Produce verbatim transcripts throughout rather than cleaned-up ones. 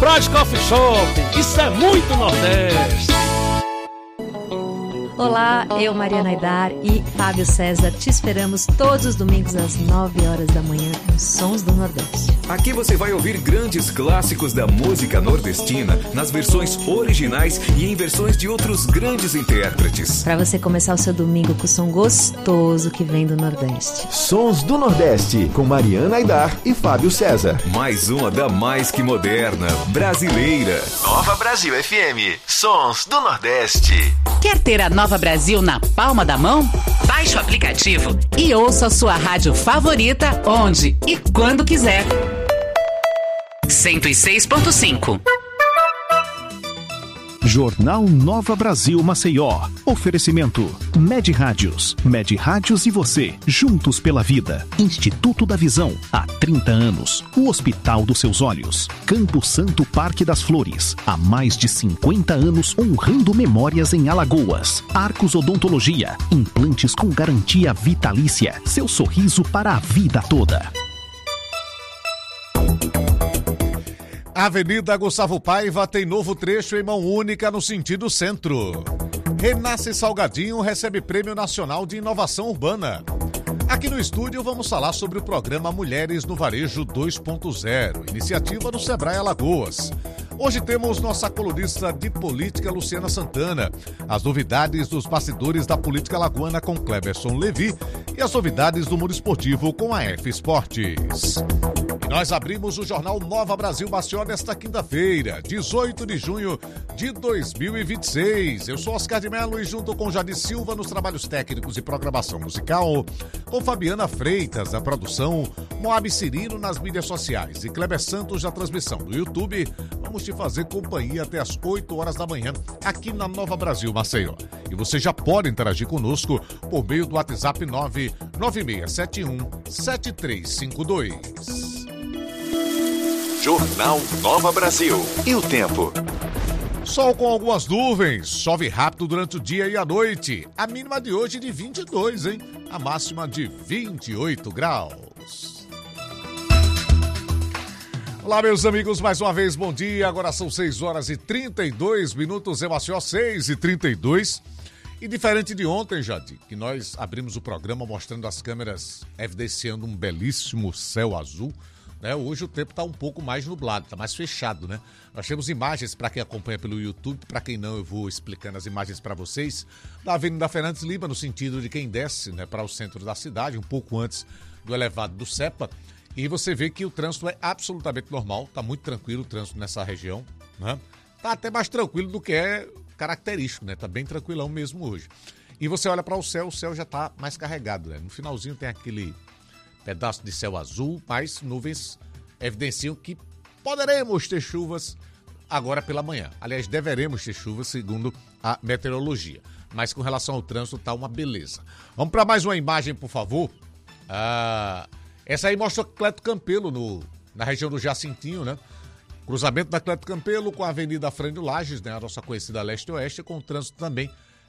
Brás Coffee Shop, isso é muito Nordeste. Olá, eu, Mariana Aidar e Fábio César te esperamos todos os domingos às nove horas da manhã com Sons do Nordeste. Aqui você vai ouvir grandes clássicos da música nordestina nas versões originais e em versões de outros grandes intérpretes. Para você começar o seu domingo com o som gostoso que vem do Nordeste. Sons do Nordeste com Mariana Aidar e Fábio César. Mais uma da mais que moderna, brasileira. Nova Brasil F M, Sons do Nordeste. Quer ter a Nova Brasil na palma da mão? Baixe o aplicativo e ouça a sua rádio favorita onde e quando quiser. cento e seis ponto cinco. Jornal Nova Brasil Maceió. Oferecimento Med Rádios. Med Rádios e você, juntos pela vida. Instituto da Visão, há trinta anos. O Hospital dos Seus Olhos. Campo Santo Parque das Flores, há mais de cinquenta anos honrando memórias em Alagoas. Arcos Odontologia, implantes com garantia vitalícia. Seu sorriso para a vida toda. Avenida Gustavo Paiva tem novo trecho em mão única no sentido centro. Renasce Salgadinho recebe Prêmio Nacional de Inovação Urbana. Aqui no estúdio vamos falar sobre o programa Mulheres no Varejo dois ponto zero, iniciativa do Sebrae Alagoas. Hoje temos nossa colunista de política, Luciana Santana, as novidades dos bastidores da política alagoana com Cleberson Levi e as novidades do mundo esportivo com a F Esportes. E nós abrimos o Jornal Nova Brasil Maceió nesta quinta-feira, dezoito de junho de dois mil e vinte e seis. Eu sou Oscar de Mello e junto com Jadir Silva nos trabalhos técnicos e programação musical, com Fabiana Freitas na produção, Moab Cirino nas mídias sociais e Kleber Santos na transmissão do YouTube, vamos te fazer companhia até as oito horas da manhã aqui na Nova Brasil Maceió. E você já pode interagir conosco por meio do WhatsApp nove nove seis sete um sete três cinco dois. Jornal Nova Brasil. E o tempo? Sol com algumas nuvens, chove rápido durante o dia e a noite. A mínima de hoje de vinte e dois, hein? A máxima de vinte e oito graus. Olá, meus amigos, mais uma vez, bom dia. Agora são seis horas e trinta e dois minutos, em Maceió, seis e trinta e dois. E diferente de ontem, Jadir, que nós abrimos o programa mostrando as câmeras evidenciando um belíssimo céu azul, né? Hoje o tempo está um pouco mais nublado, está mais fechado, né? Nós temos imagens para quem acompanha pelo YouTube, para quem não eu vou explicando as imagens para vocês, da Avenida Fernandes Lima, no sentido de quem desce, né, para o centro da cidade, um pouco antes do elevado do Cepa, e você vê que o trânsito é absolutamente normal, está muito tranquilo o trânsito nessa região, né? Está até mais tranquilo do que é característico, né? Está bem tranquilão mesmo hoje. E você olha para o céu, o céu já está mais carregado, né? No finalzinho tem aquele pedaço de céu azul, mas nuvens evidenciam que poderemos ter chuvas agora pela manhã. Aliás, deveremos ter chuvas, segundo a meteorologia. Mas com relação ao trânsito, tá uma beleza. Vamos para mais uma imagem, por favor. Ah, essa aí mostra Cleto Campelo, no, na região do Jacintinho, né? Cruzamento da Cleto Campelo com a Avenida Frânio Lages, né? A nossa conhecida leste-oeste, com o trânsito também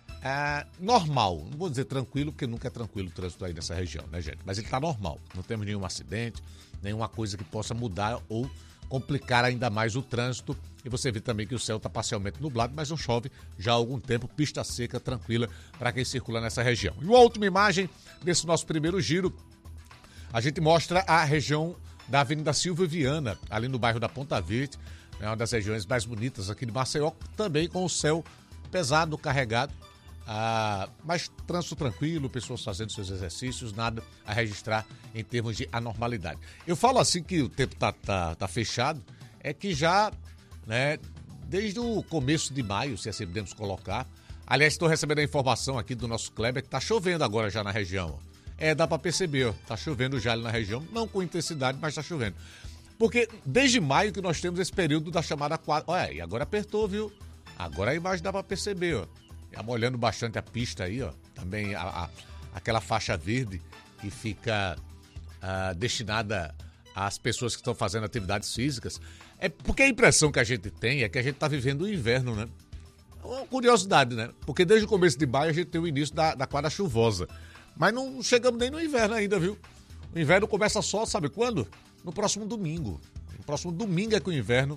É normal, não vou dizer tranquilo, porque nunca é tranquilo o trânsito aí nessa região, né, gente? Mas ele tá normal, não temos nenhum acidente, nenhuma coisa que possa mudar ou complicar ainda mais o trânsito. E você vê também que o céu tá parcialmente nublado, mas não chove já há algum tempo, pista seca, tranquila para quem circula nessa região. E uma última imagem desse nosso primeiro giro, a gente mostra a região da Avenida Silva Viana, ali no bairro da Ponta Verde, é uma das regiões mais bonitas aqui de Maceió, também com o céu pesado, carregado. Ah, mas trânsito tranquilo, pessoas fazendo seus exercícios, nada a registrar em termos de anormalidade. Eu falo assim que o tempo tá, tá, tá fechado, é que já, né, desde o começo de maio, se assim podemos colocar, aliás, estou recebendo a informação aqui do nosso Kleber que tá chovendo agora já na região. É, dá para perceber, ó, tá chovendo já ali na região, não com intensidade, mas tá chovendo. Porque desde maio que nós temos esse período da chamada quadra. Olha, e agora apertou, viu? Agora a imagem dá para perceber, ó. Molhando bastante a pista aí, ó. Também a, a, aquela faixa verde que fica uh, destinada às pessoas que estão fazendo atividades físicas. É porque a impressão que a gente tem é que a gente está vivendo o inverno, né? Uma curiosidade, né? Porque desde o começo de maio a gente tem o início da, da quadra chuvosa. Mas não chegamos nem no inverno ainda, viu? O inverno começa só, sabe quando? No próximo domingo. No próximo domingo é que o inverno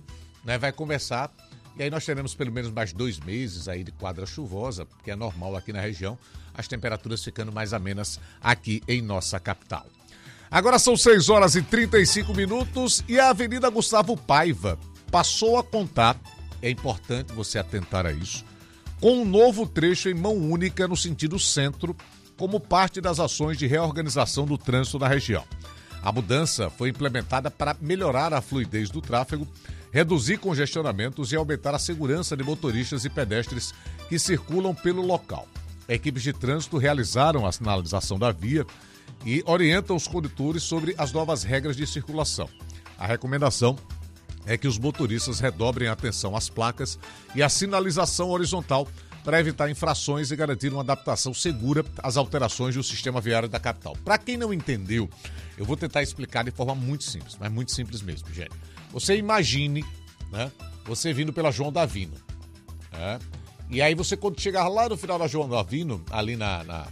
né, vai começar. E aí nós teremos pelo menos mais dois meses aí de quadra chuvosa, que é normal aqui na região, as temperaturas ficando mais amenas aqui em nossa capital. Agora são seis horas e trinta e cinco minutos e a Avenida Gustavo Paiva passou a contar, é importante você atentar a isso, com um novo trecho em mão única no sentido centro, como parte das ações de reorganização do trânsito na região. A mudança foi implementada para melhorar a fluidez do tráfego, reduzir congestionamentos e aumentar a segurança de motoristas e pedestres que circulam pelo local. Equipes de trânsito realizaram a sinalização da via e orientam os condutores sobre as novas regras de circulação. A recomendação é que os motoristas redobrem a atenção às placas e à sinalização horizontal para evitar infrações e garantir uma adaptação segura às alterações do sistema viário da capital. Para quem não entendeu, eu vou tentar explicar de forma muito simples, mas muito simples mesmo, gente. Você imagine, né, você vindo pela João Davino, né, e aí você, quando chegar lá no final da João Davino, ali na... na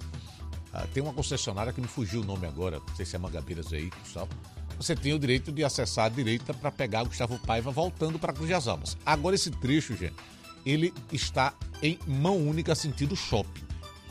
ah, tem uma concessionária que me fugiu o nome agora, não sei se é Mangabeira Veículos e tal, você tem o direito de acessar a direita para pegar Gustavo Paiva voltando para Cruz das Almas. Agora esse trecho, gente, ele está em mão única sentido shopping.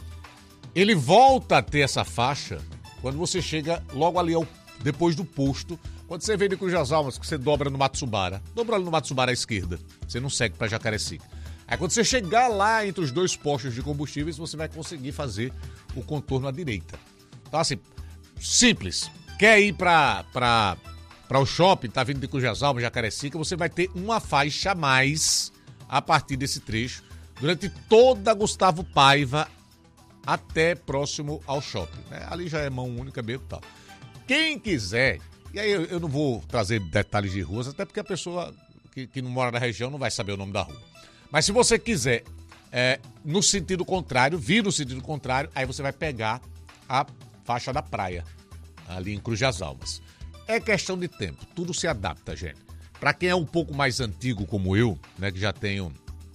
Ele volta a ter essa faixa quando você chega logo ali ao, depois do posto, quando você vem de Cruz das Almas, que você dobra no Matsubara, dobra ali no Matsubara à esquerda, você não segue para Jacarecica. Aí quando você chegar lá entre os dois postos de combustíveis, você vai conseguir fazer o contorno à direita. Então assim, simples. Quer ir para o shopping, tá vindo de Cruz das Almas, Jacarecica, você vai ter uma faixa a mais a partir desse trecho, durante toda Gustavo Paiva até próximo ao shopping. Né? Ali já é mão única mesmo e tal. Quem quiser, e aí eu, eu não vou trazer detalhes de ruas, até porque a pessoa que, que não mora na região não vai saber o nome da rua. Mas se você quiser, é, no sentido contrário, vir no sentido contrário, aí você vai pegar a faixa da praia, ali em Cruz das Almas. É questão de tempo, tudo se adapta, gente. Para quem é um pouco mais antigo como eu, né, que já tenho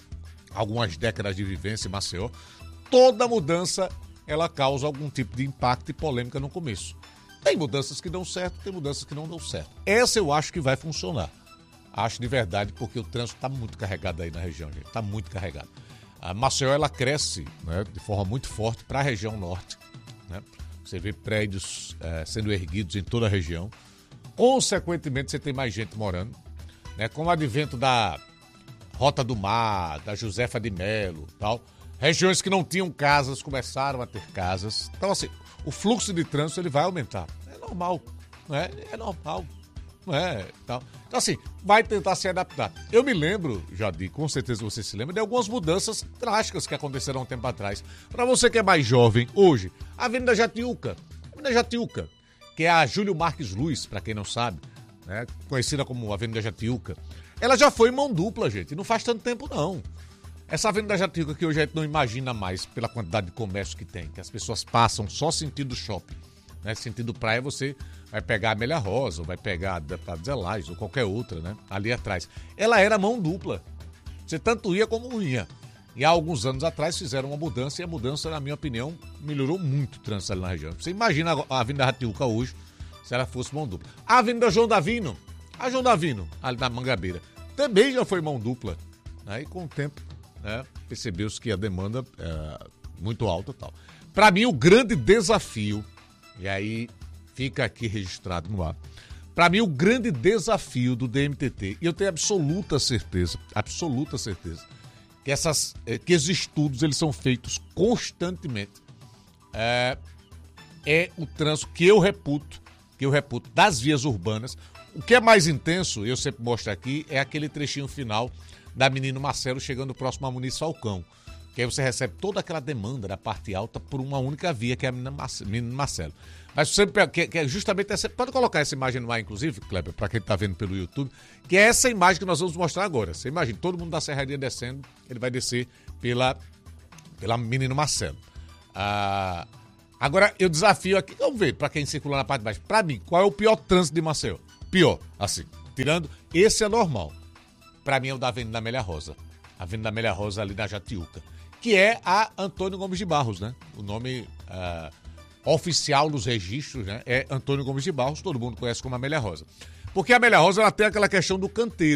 algumas décadas de vivência em Maceió, toda mudança ela causa algum tipo de impacto e polêmica no começo. Tem mudanças que dão certo, tem mudanças que não dão certo. Essa eu acho que vai funcionar. Acho de verdade, porque o trânsito está muito carregado aí na região, gente. Está muito carregado. A Maceió, ela cresce, né, de forma muito forte para a região norte. Né? Você vê prédios é, sendo erguidos em toda a região. Consequentemente, você tem mais gente morando. Né? Com o advento da Rota do Mar, da Josefa de Melo, tal, regiões que não tinham casas começaram a ter casas. Então, assim, o fluxo de trânsito ele vai aumentar. É normal, não é? É normal, não é? Então, então, assim, vai tentar se adaptar. Eu me lembro, Jadir, com certeza você se lembra, de algumas mudanças drásticas que aconteceram há um tempo atrás. Para você que é mais jovem, hoje, a Avenida Jatiuca, a Avenida Jatiuca, que é a Júlio Marques Luz, para quem não sabe, né, conhecida como Avenida Jatiuca, ela já foi mão dupla, gente, não faz tanto tempo não. Essa Avenida Jatiuca que hoje a gente não imagina mais pela quantidade de comércio que tem, que as pessoas passam só sentido shopping, né, sentido praia você vai pegar a Amélia Rosa, ou vai pegar a Deputado Zé Lais, ou qualquer outra, né, ali atrás. Ela era mão dupla, você tanto ia como ia. E há alguns anos atrás fizeram uma mudança, e a mudança, na minha opinião, melhorou muito o trânsito ali na região. Você imagina a Avenida Jatiuca hoje, se ela fosse mão dupla. A Avenida João Davino, a João Davino, ali na Mangabeira, também já foi mão dupla. Né? E com o tempo, né, percebeu-se que a demanda é muito alta e tal. Para mim, o grande desafio, e aí fica aqui registrado no ar, para mim, o grande desafio do D M T T, e eu tenho absoluta certeza, absoluta certeza, que, essas, que esses estudos eles são feitos constantemente, é, é o trânsito que eu reputo, que eu reputo das vias urbanas. O que é mais intenso, eu sempre mostro aqui, é aquele trechinho final da Menino Marcelo chegando próximo a Muniz Falcão, que aí você recebe toda aquela demanda da parte alta por uma única via, que é a Menino Marcelo. Mas você que, que é justamente essa, pode colocar essa imagem no ar, inclusive, Kleber, para quem está vendo pelo YouTube, que é essa imagem que nós vamos mostrar agora. Você imagina, todo mundo da Serraria descendo, ele vai descer pela, pela Menino Marcelo. Ah, agora, eu desafio aqui, vamos ver, para quem circula na parte de baixo, para mim, qual é o pior trânsito de Maceió? Pior, assim, tirando, esse é normal. Para mim é o da Avenida Amélia Rosa. A Avenida Amélia Rosa ali na Jatiuca, que é a Antônio Gomes de Barros, né? O nome ah, oficial dos registros, né, é Antônio Gomes de Barros, todo mundo conhece como Amélia Rosa. Porque a Amélia Rosa ela tem aquela questão do canteiro.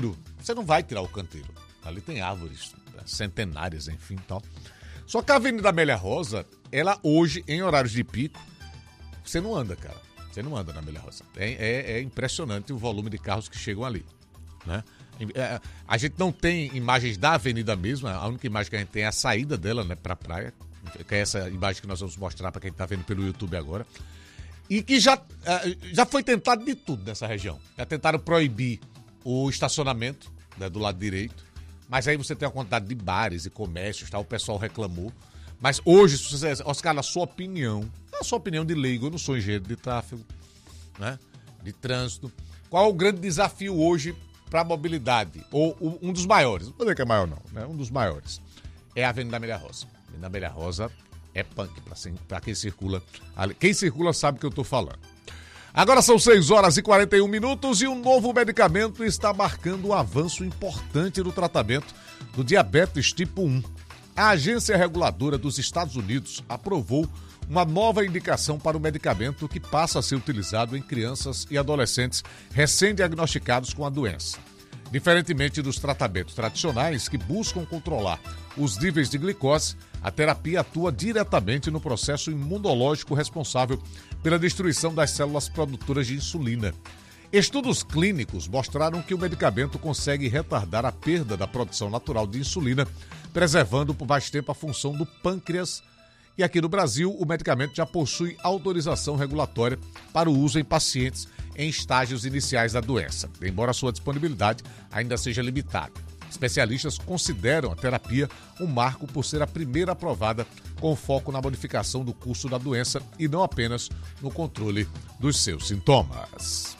você não vai tirar o canteiro. Ali tem árvores centenárias, enfim, tal. Só que a Avenida Amélia Rosa, ela hoje, em horários de pico, você não anda, cara. Você não anda na Amélia Rosa. É, é, é impressionante o volume de carros que chegam ali, né? É, a gente não tem imagens da avenida mesmo, a única imagem que a gente tem é a saída dela, né, pra praia, que é essa imagem que nós vamos mostrar para quem tá vendo pelo YouTube agora. E que já, já foi tentado de tudo nessa região. Já tentaram proibir o estacionamento, né, do lado direito, mas aí você tem uma quantidade de bares e comércios, tá? O pessoal reclamou. Mas hoje, se você, Oscar, na sua opinião, na sua opinião de leigo, eu não sou engenheiro de tráfego, né, de trânsito, qual é o grande desafio hoje para a mobilidade? Ou um dos maiores, não vou dizer que é maior não, né? Um dos maiores é a Avenida Amélia Rosa. A Avenida Amélia Rosa é punk para quem circula. Quem circula sabe o que eu estou falando. Agora são seis horas e quarenta e um minutos e um novo medicamento está marcando um avanço importante no tratamento do diabetes tipo um. A Agência Reguladora dos Estados Unidos aprovou uma nova indicação para o medicamento que passa a ser utilizado em crianças e adolescentes recém-diagnosticados com a doença. Diferentemente dos tratamentos tradicionais que buscam controlar os níveis de glicose, a terapia atua diretamente no processo imunológico responsável pela destruição das células produtoras de insulina. Estudos clínicos mostraram que o medicamento consegue retardar a perda da produção natural de insulina, preservando por mais tempo a função do pâncreas. E aqui no Brasil, o medicamento já possui autorização regulatória para o uso em pacientes em estágios iniciais da doença, embora a sua disponibilidade ainda seja limitada. Especialistas consideram a terapia um marco por ser a primeira aprovada com foco na modificação do curso da doença e não apenas no controle dos seus sintomas.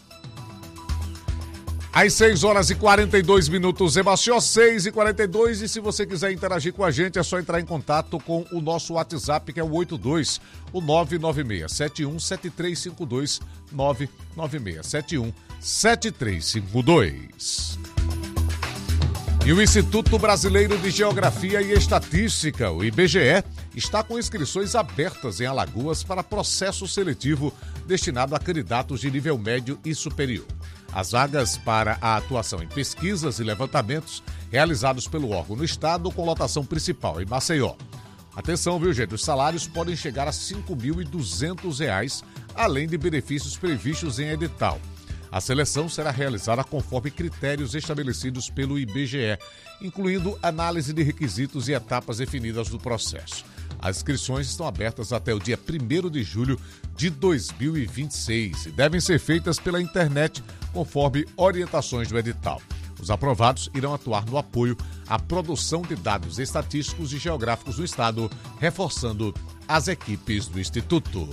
Às seis horas e quarenta e dois minutos, Emació, seis e quarenta e dois, e se você quiser interagir com a gente, é só entrar em contato com o nosso WhatsApp, que é o oito dois, o nove nove seis sete um sete três cinco dois, nove nove seis sete um sete três cinco dois. E o Instituto Brasileiro de Geografia e Estatística, o I B G E, está com inscrições abertas em Alagoas para processo seletivo destinado a candidatos de nível médio e superior. As vagas para a atuação em pesquisas e levantamentos realizados pelo órgão no estado com lotação principal em Maceió. Atenção, viu, gente? Os salários podem chegar a cinco mil e duzentos reais, além de benefícios previstos em edital. A seleção será realizada conforme critérios estabelecidos pelo I B G E, incluindo análise de requisitos e etapas definidas do processo. As inscrições estão abertas até o dia primeiro de julho de dois mil e vinte e seis e devem ser feitas pela internet, conforme orientações do edital. Os aprovados irão atuar no apoio à produção de dados estatísticos e geográficos do Estado, reforçando as equipes do Instituto.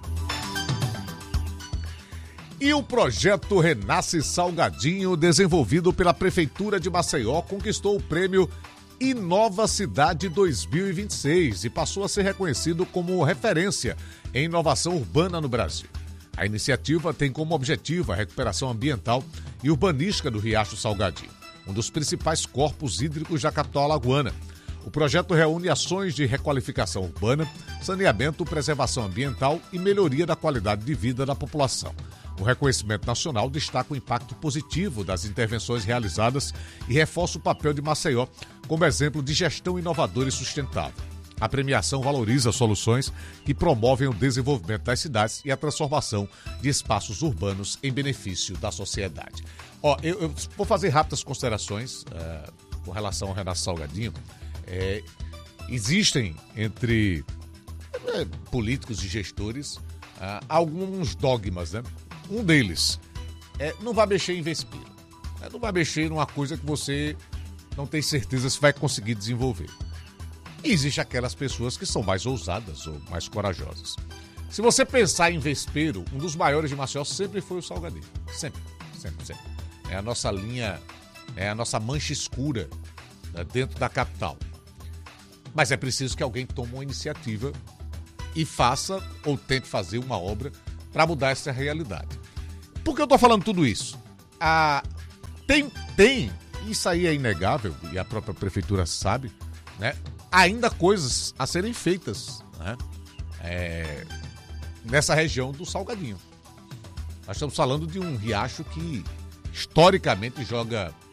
E o projeto Renasce Salgadinho, desenvolvido pela Prefeitura de Maceió, conquistou o prêmio Inova Cidade dois mil e vinte e seis e passou a ser reconhecido como referência em inovação urbana no Brasil. A iniciativa tem como objetivo a recuperação ambiental e urbanística do Riacho Salgadinho, um dos principais corpos hídricos da capital alagoana. O projeto reúne ações de requalificação urbana, saneamento, preservação ambiental e melhoria da qualidade de vida da população. O reconhecimento nacional destaca o impacto positivo das intervenções realizadas e reforça o papel de Maceió como exemplo de gestão inovadora e sustentável. A premiação valoriza soluções que promovem o desenvolvimento das cidades e a transformação de espaços urbanos em benefício da sociedade. Ó, eu, eu vou fazer rápidas considerações uh, com relação ao Renasce Salgadinho. É, existem entre é, políticos e gestores uh, alguns dogmas, né? Um deles é não vai mexer em vespeiro, né? Não vai mexer numa coisa que você não tem certeza se vai conseguir desenvolver. E existe aquelas pessoas que são mais ousadas ou mais corajosas. Se você pensar em vespeiro, um dos maiores de Maceió sempre foi o Salgadinho. Sempre, sempre, sempre. É a nossa linha, é a nossa mancha escura, né, dentro da capital. Mas é preciso que alguém tome uma iniciativa e faça ou tente fazer uma obra para mudar essa realidade. Por que eu estou falando tudo isso? Ah, tem, tem, isso aí é inegável, e a própria prefeitura sabe, né? Ainda coisas a serem feitas, né? É, nessa região do Salgadinho. Nós estamos falando de um riacho que historicamente joga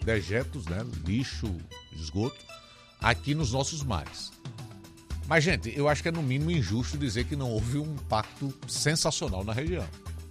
dejetos, né, lixo, esgoto, aqui nos nossos mares. Mas, gente, eu acho que é no mínimo injusto dizer que não houve um impacto sensacional na região.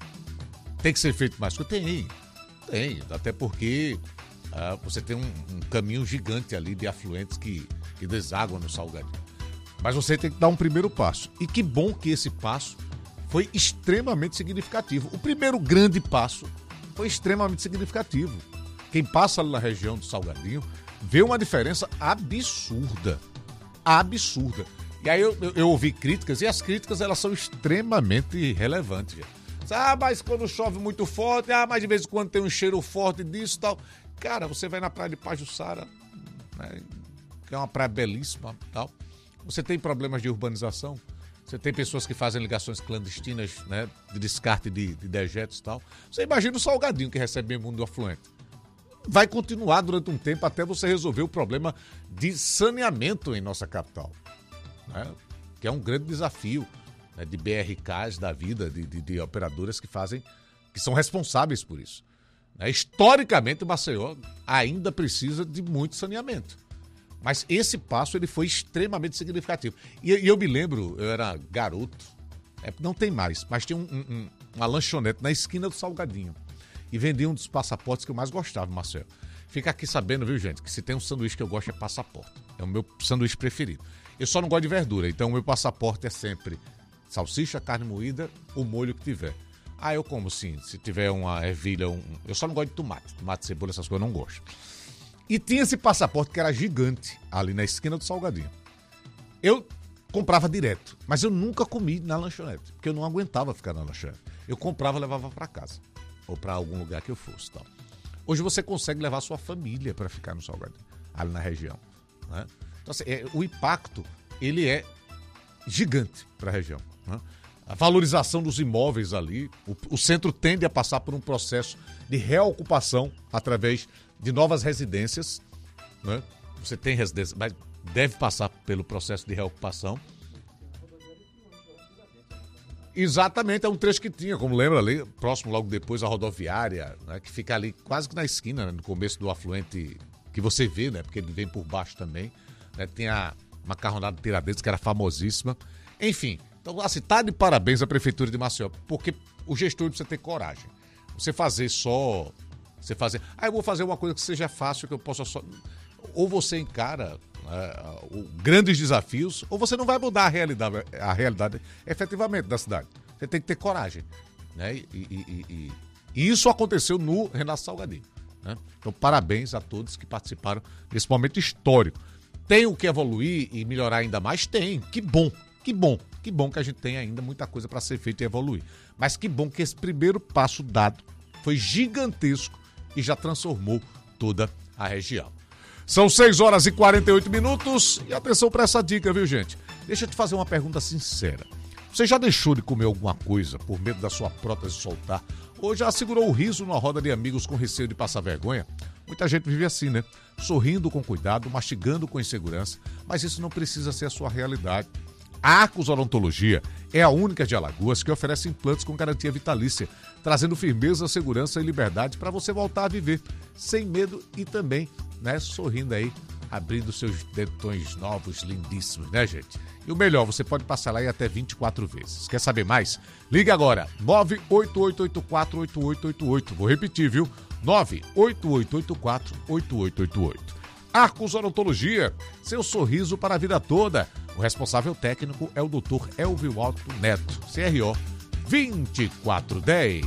Tem que ser feito mais coisa? Tem, tem. Até porque uh, você tem um, um caminho gigante ali de afluentes que, que desaguam no Salgadinho. Mas você tem que dar um primeiro passo. E que bom que esse passo foi extremamente significativo. O primeiro grande passo foi extremamente significativo. Quem passa ali na região do Salgadinho vê uma diferença absurda. Absurda. E aí eu, eu, eu ouvi críticas, e as críticas elas são extremamente relevantes. Ah, mas quando chove muito forte, ah, mas de vez em quando tem um cheiro forte disso e tal. Cara, você vai na praia de Pajuçara, né, que é uma praia belíssima e tal. Você tem problemas de urbanização, você tem pessoas que fazem ligações clandestinas, né, de descarte de, de dejetos e tal. Você imagina o Salgadinho que recebe mundo afluente. Vai continuar durante um tempo até você resolver o problema de saneamento em nossa capital, né? Que é um grande desafio, né, de B R Ks da vida, de, de, de operadoras que fazem, que são responsáveis por isso. Né? Historicamente, o Maceió ainda precisa de muito saneamento. Mas esse passo ele foi extremamente significativo. E, e eu me lembro, eu era garoto, é, não tem mais, mas tinha um, um, uma lanchonete na esquina do Salgadinho. E vendia um dos passaportes que eu mais gostava, Marcelo. Fica aqui sabendo, viu, gente, que se tem um sanduíche que eu gosto é passaporte. É o meu sanduíche preferido. Eu só não gosto de verdura, então o meu passaporte é sempre salsicha, carne moída, o molho que tiver. Ah, eu como sim, se tiver uma ervilha, um... eu só não gosto de tomate. Tomate, cebola, essas coisas eu não gosto. E tinha esse passaporte que era gigante, ali na esquina do Salgadinho. Eu comprava direto, mas eu nunca comi na lanchonete, porque eu não aguentava ficar na lanchonete. Eu comprava e levava para casa. Ou para algum lugar que eu fosse, tal. Hoje você consegue levar sua família para ficar no Salgadinho, ali na região, né? Então, assim, é, o impacto, ele é gigante para a região, né? A valorização dos imóveis ali, o, o centro tende a passar por um processo de reocupação através de novas residências, né? Você tem residência, mas deve passar pelo processo de reocupação. Exatamente, é um trecho que tinha, como lembra ali, próximo logo depois a rodoviária, né, que fica ali quase que na esquina, né, no começo do afluente que você vê, né, porque ele vem por baixo também, né, tem a macarronada Tiradentes, que era famosíssima. Enfim, então assim, tá de parabéns à Prefeitura de Maceió, porque o gestor precisa ter coragem. Você fazer só, você fazer, ah, eu vou fazer uma coisa que seja fácil, que eu possa só... Ou você encara uh, grandes desafios, ou você não vai mudar a realidade, a realidade efetivamente da cidade. Você tem que ter coragem, né? E, e, e, e, e isso aconteceu no Renato Salgadinho, né? Então, parabéns a todos que participaram desse momento histórico. Tem o que evoluir e melhorar ainda mais? Tem. Que bom, que bom, que bom que a gente tem ainda muita coisa para ser feita e evoluir. Mas que bom que esse primeiro passo dado foi gigantesco e já transformou toda a região. São seis horas e quarenta e oito minutos e atenção para essa dica, viu, gente? Deixa eu te fazer uma pergunta sincera. Você já deixou de comer alguma coisa por medo da sua prótese soltar? Ou já segurou o riso numa roda de amigos com receio de passar vergonha? Muita gente vive assim, né? Sorrindo com cuidado, mastigando com insegurança, mas isso não precisa ser a sua realidade. A Arcos Odontologia é a única de Alagoas que oferece implantes com garantia vitalícia, trazendo firmeza, segurança e liberdade para você voltar a viver sem medo e também, né, sorrindo aí, abrindo seus dentões novos, lindíssimos, né, gente? E o melhor, você pode passar lá em até vinte e quatro vezes. Quer saber mais? Ligue agora, nove oito oito oito quatro oito oito oito oito. Vou repetir, viu? nove oito oito oito quatro oito oito oito oito. Arcos Odontologia, seu sorriso para a vida toda. O responsável técnico é o doutor Elvio Alto Neto, C R O vinte e quatro dez.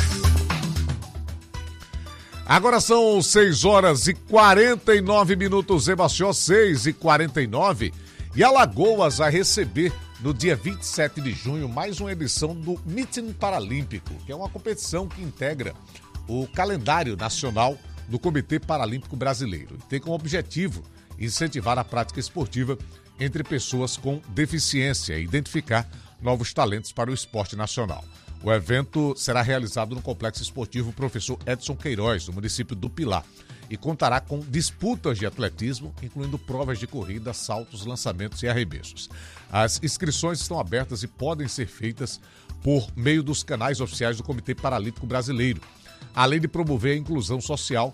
Agora são seis horas e quarenta e nove minutos, em Maceió, seis e quarenta e nove. E Alagoas vai receber, no dia vinte e sete de junho, mais uma edição do Meeting Paralímpico, que é uma competição que integra o calendário nacional do Comitê Paralímpico Brasileiro. E tem como objetivo incentivar a prática esportiva entre pessoas com deficiência e identificar novos talentos para o esporte nacional. O evento será realizado no Complexo Esportivo Professor Edson Queiroz, no município do Pilar, e contará com disputas de atletismo, incluindo provas de corrida, saltos, lançamentos e arremessos. As inscrições estão abertas e podem ser feitas por meio dos canais oficiais do Comitê Paralímpico Brasileiro. Além de promover a inclusão social,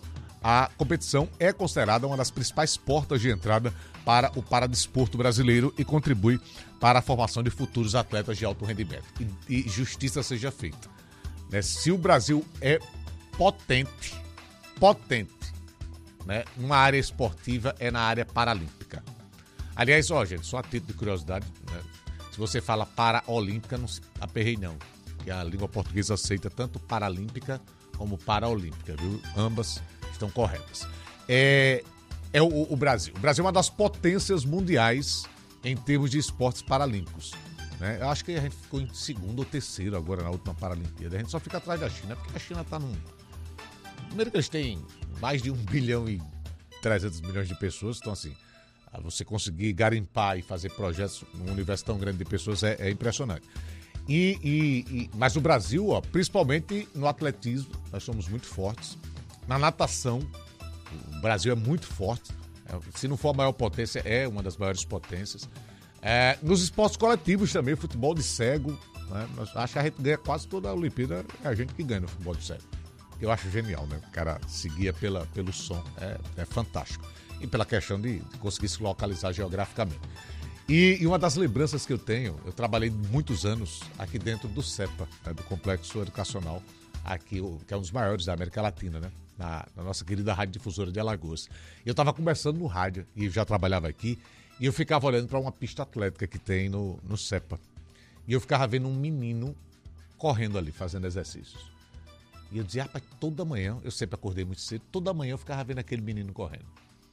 a competição é considerada uma das principais portas de entrada para o paradesporto brasileiro e contribui para a formação de futuros atletas de alto rendimento. E, e justiça seja feita. Né? Se o Brasil é potente, potente, né? Numa área esportiva, é na área paralímpica. Aliás, ó, gente, só a título de curiosidade, né? Se você fala paraolímpica, não se aperrei não, que a língua portuguesa aceita tanto paralímpica como paraolímpica, viu? Ambas estão corretas. É, é o, o Brasil. O Brasil é uma das potências mundiais em termos de esportes paralímpicos. Né? Eu acho que a gente ficou em segundo ou terceiro agora na última Paralimpíada. A gente só fica atrás da China, porque a China está num... Primeiro que eles têm mais de um bilhão e trezentos milhões de pessoas, então assim, você conseguir garimpar e fazer projetos num universo tão grande de pessoas é, é impressionante. E, e, e, mas o Brasil, ó, principalmente no atletismo, nós somos muito fortes. Na natação, o Brasil é muito forte. Se não for a maior potência, é uma das maiores potências. É, nos esportes coletivos também, futebol de cego. Né? Acho que a gente ganha quase toda a Olimpíada, é a gente que ganha no futebol de cego. Eu acho genial, né? O cara seguia pela, pelo som, é, é fantástico. E pela questão de, de conseguir se localizar geograficamente. E, e uma das lembranças que eu tenho, eu trabalhei muitos anos aqui dentro do CEPA, né, do Complexo Educacional, aqui, que é um dos maiores da América Latina, né? Na, na nossa querida Rádio Difusora de Alagoas. Eu estava conversando no rádio, e já trabalhava aqui, e eu ficava olhando para uma pista atlética que tem no, no CEPA. E eu ficava vendo um menino correndo ali, fazendo exercícios. E eu dizia, rapaz, toda manhã, eu sempre acordei muito cedo, toda manhã eu ficava vendo aquele menino correndo.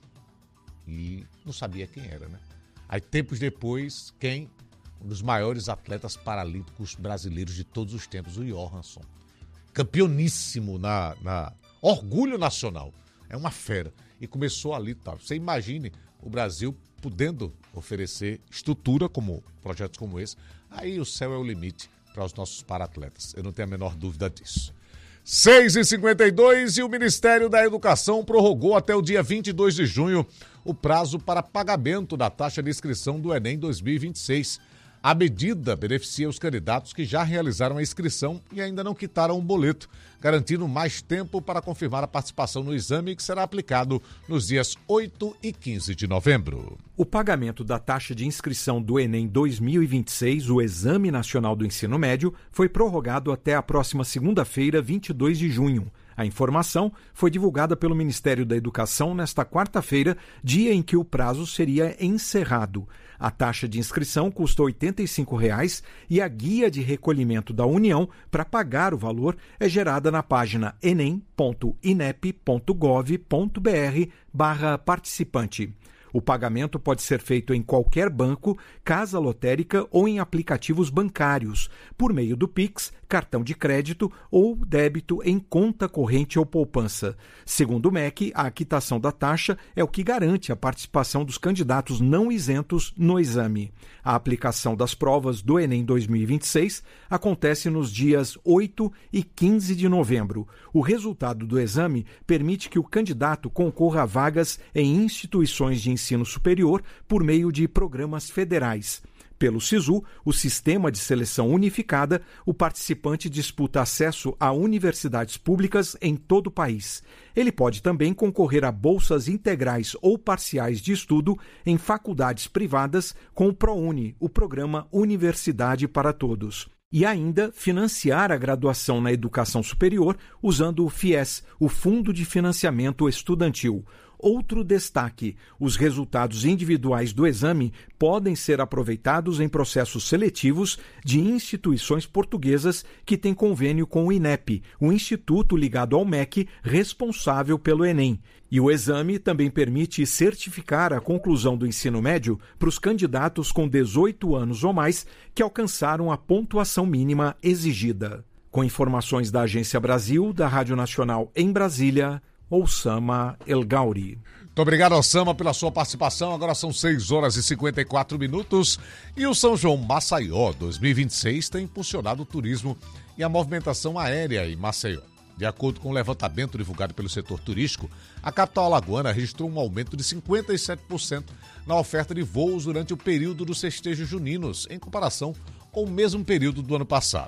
E não sabia quem era, né? Aí, tempos depois, quem? Um dos maiores atletas paralímpicos brasileiros de todos os tempos, o Johansson. Campeoníssimo na, na orgulho nacional. É uma fera. E começou ali, tá? Você imagine o Brasil podendo oferecer estrutura como projetos como esse. Aí o céu é o limite para os nossos para-atletas. Eu não tenho a menor dúvida disso. seis e cinquenta e dois e o Ministério da Educação prorrogou até o dia vinte e dois de junho o prazo para pagamento da taxa de inscrição do Enem dois mil e vinte e seis. A medida beneficia os candidatos que já realizaram a inscrição e ainda não quitaram o boleto, garantindo mais tempo para confirmar a participação no exame que será aplicado nos dias oito e quinze de novembro. O pagamento da taxa de inscrição do Enem dois mil e vinte e seis, o Exame Nacional do Ensino Médio, foi prorrogado até a próxima segunda-feira, vinte e dois de junho. A informação foi divulgada pelo Ministério da Educação nesta quarta-feira, dia em que o prazo seria encerrado. A taxa de inscrição custa oitenta e cinco reais e a guia de recolhimento da União para pagar o valor é gerada na página enem ponto inep ponto gov ponto br barra participante. O pagamento pode ser feito em qualquer banco, casa lotérica ou em aplicativos bancários, por meio do Pix, cartão de crédito ou débito em conta corrente ou poupança. Segundo o M E C, a quitação da taxa é o que garante a participação dos candidatos não isentos no exame. A aplicação das provas do Enem dois mil e vinte e seis acontece nos dias oito e quinze de novembro. O resultado do exame permite que o candidato concorra a vagas em instituições de ensino superior por meio de programas federais. Pelo SISU, o Sistema de Seleção Unificada, o participante disputa acesso a universidades públicas em todo o país. Ele pode também concorrer a bolsas integrais ou parciais de estudo em faculdades privadas com o ProUni, o programa Universidade para Todos. E ainda financiar a graduação na educação superior usando o FIES, o Fundo de Financiamento Estudantil. Outro destaque: os resultados individuais do exame podem ser aproveitados em processos seletivos de instituições portuguesas que têm convênio com o INEP, o instituto ligado ao M E C responsável pelo Enem. E o exame também permite certificar a conclusão do ensino médio para os candidatos com dezoito anos ou mais que alcançaram a pontuação mínima exigida. Com informações da Agência Brasil, da Rádio Nacional em Brasília, Oussama El Gauri. Muito obrigado, Oussama, pela sua participação. Agora são seis horas e cinquenta e quatro minutos e o São João Maceió dois mil e vinte e seis tem impulsionado o turismo e a movimentação aérea em Maceió. De acordo com o levantamento divulgado pelo setor turístico, a capital alagoana registrou um aumento de cinquenta e sete por cento na oferta de voos durante o período dos festejos juninos, em comparação com o mesmo período do ano passado.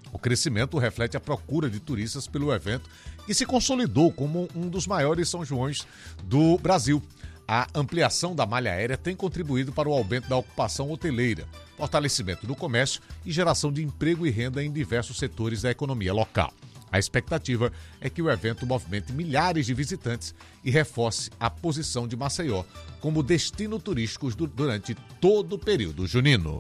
O crescimento reflete a procura de turistas pelo evento, que se consolidou como um dos maiores São Joões do Brasil. A ampliação da malha aérea tem contribuído para o aumento da ocupação hoteleira, fortalecimento do comércio e geração de emprego e renda em diversos setores da economia local. A expectativa é que o evento movimente milhares de visitantes e reforce a posição de Maceió como destino turístico durante todo o período junino.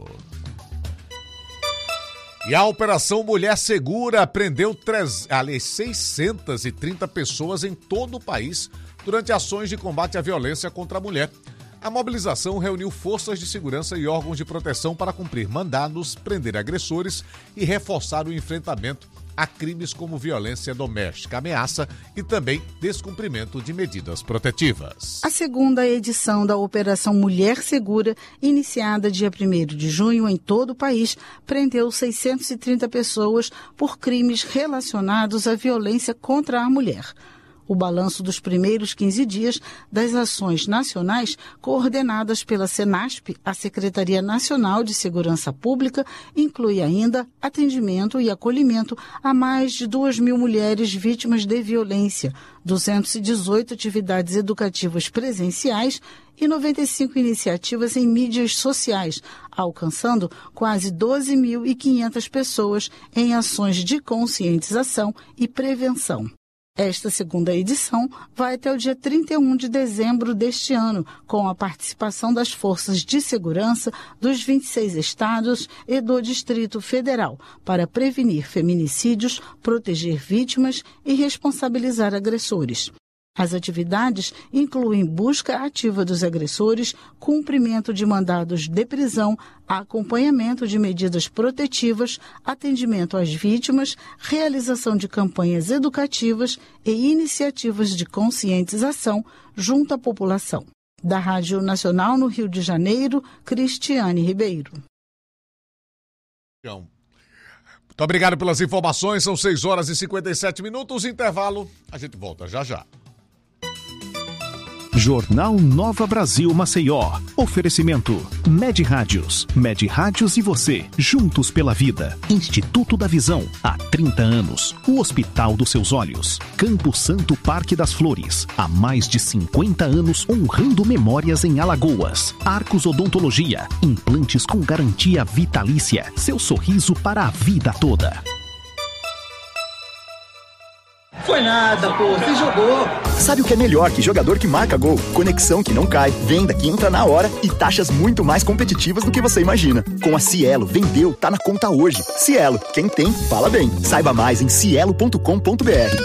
E a Operação Mulher Segura prendeu seiscentas e trinta pessoas em todo o país durante ações de combate à violência contra a mulher. A mobilização reuniu forças de segurança e órgãos de proteção para cumprir mandados, prender agressores e reforçar o enfrentamento a crimes como violência doméstica, ameaça e também descumprimento de medidas protetivas. A segunda edição da Operação Mulher Segura, iniciada dia primeiro de junho em todo o país, prendeu seiscentas e trinta pessoas por crimes relacionados à violência contra a mulher. O balanço dos primeiros quinze dias das ações nacionais coordenadas pela Senasp, a Secretaria Nacional de Segurança Pública, inclui ainda atendimento e acolhimento a mais de duas mil mulheres vítimas de violência, duzentas e dezoito atividades educativas presenciais e noventa e cinco iniciativas em mídias sociais, alcançando quase doze mil e quinhentas pessoas em ações de conscientização e prevenção. Esta segunda edição vai até o dia trinta e um de dezembro deste ano, com a participação das forças de segurança dos vinte e seis estados e do Distrito Federal, para prevenir feminicídios, proteger vítimas e responsabilizar agressores. As atividades incluem busca ativa dos agressores, cumprimento de mandados de prisão, acompanhamento de medidas protetivas, atendimento às vítimas, realização de campanhas educativas e iniciativas de conscientização junto à população. Da Rádio Nacional no Rio de Janeiro, Cristiane Ribeiro. Muito obrigado pelas informações, são seis horas e cinquenta e sete minutos, intervalo, a gente volta já já. Jornal Nova Brasil Maceió. Oferecimento Med Rádios. Med Rádios e você, juntos pela vida. Instituto da Visão, há trinta anos. O Hospital dos Seus Olhos. Campo Santo Parque das Flores, há mais de cinquenta anos honrando memórias em Alagoas. Arcos Odontologia, implantes com garantia vitalícia. Seu sorriso para a vida toda. Foi nada, pô, você jogou. Sabe o que é melhor que jogador que marca gol? Conexão que não cai, venda que entra na hora e taxas muito mais competitivas do que você imagina. Com a Cielo, vendeu, tá na conta hoje. Cielo, quem tem, fala bem. Saiba mais em cielo ponto com ponto br.